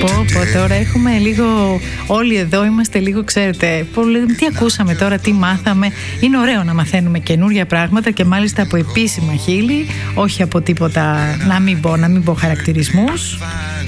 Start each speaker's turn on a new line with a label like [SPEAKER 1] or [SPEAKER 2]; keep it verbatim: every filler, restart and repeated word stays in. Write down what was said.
[SPEAKER 1] Πω, πω, τώρα έχουμε λίγο, όλοι εδώ είμαστε λίγο, ξέρετε, πολύ, τι ακούσαμε τώρα, τι μάθαμε. Είναι ωραίο να μαθαίνουμε καινούρια πράγματα και μάλιστα από επίσημα χείλη, όχι από τίποτα, να μην πω, να μην πω χαρακτηρισμούς.